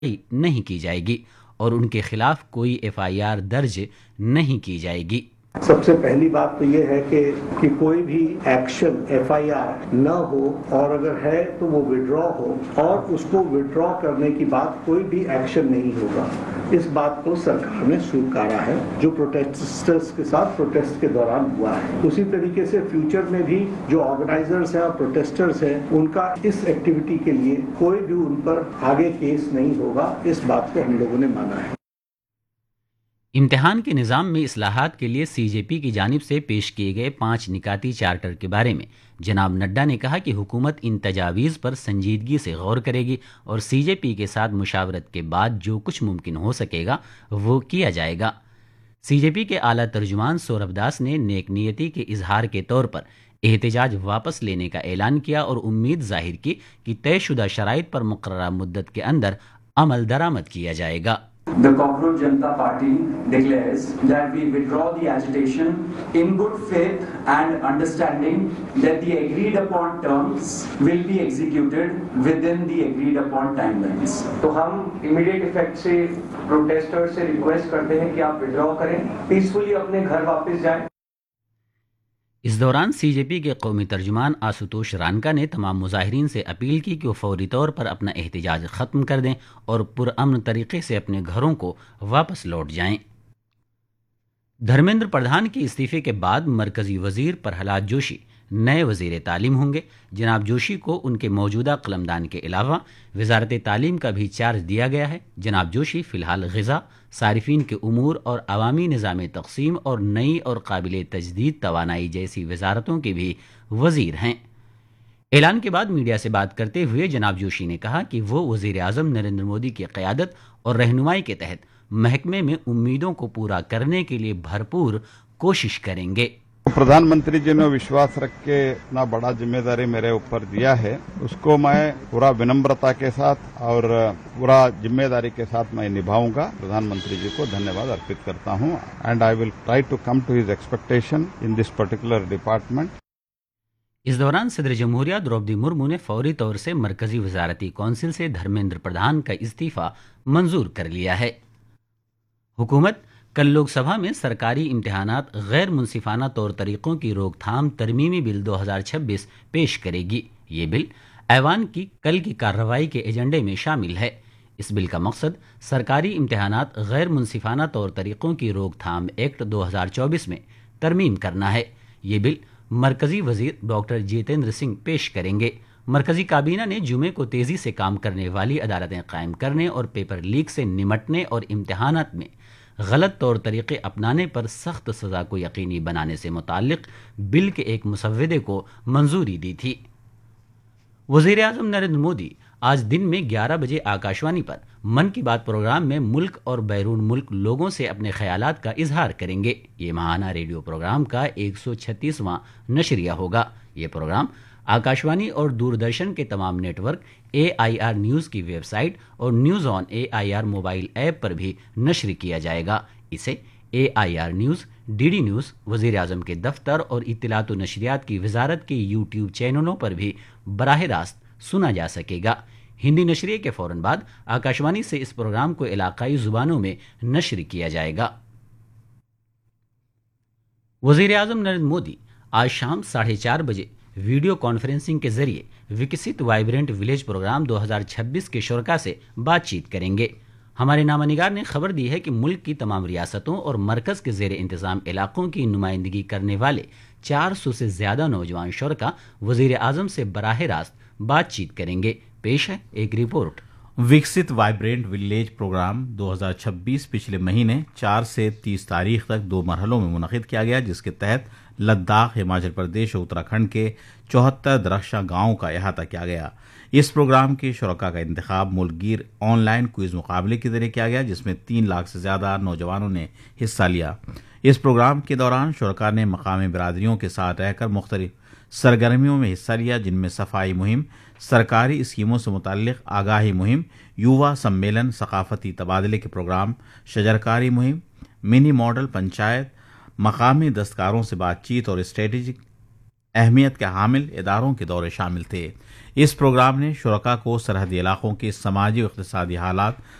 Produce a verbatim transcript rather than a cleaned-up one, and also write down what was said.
نہیں کی جائے گی اور ان کے خلاف کوئی ایف آئی آر درج نہیں کی جائے گی۔ سب سے پہلی بات تو یہ ہے کہ کہ کوئی بھی ایکشن ایف آئی آر نہ ہو، اور اگر ہے تو وہ وڈرا ہو، اور اس کو وڈرا کرنے کی بعد کوئی بھی ایکشن نہیں ہوگا۔ اس بات کو سرکار نے سوکارا ہے جو پروٹیسٹرز کے ساتھ پروٹیسٹ کے دوران ہوا ہے۔ اسی طریقے سے فیوچر میں بھی جو آرگنائزرز ہیں اور پروٹیسٹرز ہیں ان کا اس ایکٹیویٹی کے لیے کوئی بھی ان پر آگے کیس نہیں ہوگا، اس بات کو ہم لوگوں نے مانا ہے۔ امتحان کے نظام میں اصلاحات کے لیے سی جے پی کی جانب سے پیش کیے گئے پانچ نکاتی چارٹر کے بارے میں جناب نڈا نے کہا کہ حکومت ان تجاویز پر سنجیدگی سے غور کرے گی اور سی جے پی کے ساتھ مشاورت کے بعد جو کچھ ممکن ہو سکے گا وہ کیا جائے گا۔ سی جے پی کے اعلیٰ ترجمان سوربھ داس نے نیک نیتی کے اظہار کے طور پر احتجاج واپس لینے کا اعلان کیا اور امید ظاہر کی کہ طے شدہ شرائط پر مقررہ مدت کے اندر عمل درآمد کیا جائے گا۔ The Cockroach Janata Party declares that we withdraw the agitation in good faith and understanding that the agreed upon terms will be executed within the agreed upon timelines. تو ہم immediate effect سے protesters سے request کرتے ہیں کہ آپ withdraw کریں، peacefully اپنے گھر واپس جائیں۔ اس دوران سی جے پی کے قومی ترجمان آشوتوش رانکا نے تمام مظاہرین سے اپیل کی کہ وہ فوری طور پر اپنا احتجاج ختم کر دیں اور پرامن طریقے سے اپنے گھروں کو واپس لوٹ جائیں۔ دھرمیندر پردھان کے استعفے کے بعد مرکزی وزیر پرہلاد جوشی نئے وزیر تعلیم ہوں گے۔ جناب جوشی کو ان کے موجودہ قلمدان کے علاوہ وزارت تعلیم کا بھی چارج دیا گیا ہے۔ جناب جوشی فی الحال غذا، صارفین کے امور اور عوامی نظام تقسیم اور نئی اور قابل تجدید توانائی جیسی وزارتوں کے بھی وزیر ہیں۔ اعلان کے بعد میڈیا سے بات کرتے ہوئے جناب جوشی نے کہا کہ وہ وزیر اعظم نریندر مودی کی قیادت اور رہنمائی کے تحت محکمے میں امیدوں کو پورا کرنے کے لیے بھرپور کوشش کریں گے۔ प्रधान मंत्री जी ने विश्वास रख के इतना बड़ा जिम्मेदारी मेरे ऊपर दिया है, उसको मैं पूरा विनम्रता के साथ और पूरा जिम्मेदारी के साथ मैं निभाऊंगा। प्रधानमंत्री जी को धन्यवाद अर्पित करता हूं and I will try to come to his expectation in this particular department. اس دوران صدر جمہوریہ द्रौपदी مرمو نے فوری طور سے مرکزی وزارتی کونسل سے دھرمیندر پردھان کا استعفی منظور کر لیا ہے۔ حکومت کل لوک سبھا میں سرکاری امتحانات غیر منصفانہ طور طریقوں کی روک تھام ترمیمی بل دو ہزار چھبیس پیش کرے گی۔ یہ بل ایوان کی کل کی کارروائی کے ایجنڈے میں شامل ہے۔ اس بل کا مقصد سرکاری امتحانات غیر منصفانہ طور طریقوں کی روک تھام ایکٹ دو ہزار چوبیس میں ترمیم کرنا ہے۔ یہ بل مرکزی وزیر ڈاکٹر جتیندر سنگھ پیش کریں گے۔ مرکزی کابینہ نے جمعے کو تیزی سے کام کرنے والی عدالتیں قائم کرنے اور پیپر لیک سے نمٹنے اور امتحانات میں غلط طور طریقے اپنانے پر سخت سزا کو یقینی بنانے سے متعلق بل کے ایک مسودے کو منظوری دی تھی۔ وزیر اعظم نریندر مودی آج دن میں گیارہ بجے آکاشوانی پر من کی بات پروگرام میں ملک اور بیرون ملک لوگوں سے اپنے خیالات کا اظہار کریں گے۔ یہ ماہانہ ریڈیو پروگرام کا ایک سو چھتیسواں نشریہ ہوگا۔ یہ پروگرام آکاشوانی اور دوردرشن کے تمام net work, a I R news کی ویب سائٹ اور news on a I R mobile app پر بھی نشر کیا جائے گا۔ اسے اے I R news, D D news, وزیر اعظم کے دفتر اور اطلاعات و نشریات کی وزارت کے یوٹیوب چینلوں پر بھی براہ راست سنا جا سکے گا۔ ہندی نشریے کے فوراً بعد آکاشوانی سے اس پروگرام کو علاقائی زبانوں میں نشر کیا جائے گا۔ وزیر اعظم نریندر مودی آج شام ساڑھے چار بجے ویڈیو کانفرنسنگ کے ذریعے وکست وائبرنٹ ولیج پروگرام دو ہزار چھبیس کے شرکاء سے بات چیت کریں گے۔ ہمارے نامہ نگار نے خبر دی ہے کہ ملک کی تمام ریاستوں اور مرکز کے زیر انتظام علاقوں کی نمائندگی کرنے والے چار سو سے زیادہ نوجوان شرکاء وزیر اعظم سے براہ راست بات چیت کریں گے۔ پیش ہے ایک رپورٹ۔ وکست وائبرنٹ ولیج پروگرام دو ہزار چھبیس پچھلے مہینے چار سے تیس تاریخ تک دو مرحلوں میں منعقد کیا گیا، جس کے تحت لداخ، ہماچل پردیش اور اتراکھنڈ کے چوہتر درخشاں گاؤں کا احاطہ کیا گیا۔ اس پروگرام کے شرکاء کا انتخاب ملک گیر آن لائن کوئز مقابلے کے ذریعے کیا گیا، جس میں تین لاکھ سے زیادہ نوجوانوں نے حصہ لیا۔ اس پروگرام کے دوران شرکاء نے مقامی برادریوں کے ساتھ رہ کر مختلف سرگرمیوں میں حصہ لیا، جن میں صفائی مہم، سرکاری اسکیموں سے متعلق آگاہی مہم، یووا سمیلن، ثقافتی تبادلے کے پروگرام، شجرکاری مہم، منی ماڈل پنچایت، مقامی دستکاروں سے بات چیت اور اسٹریٹجک اہمیت کے حامل اداروں کے دورے شامل تھے۔ اس پروگرام نے شرکاء کو سرحدی علاقوں کے سماجی و اقتصادی حالات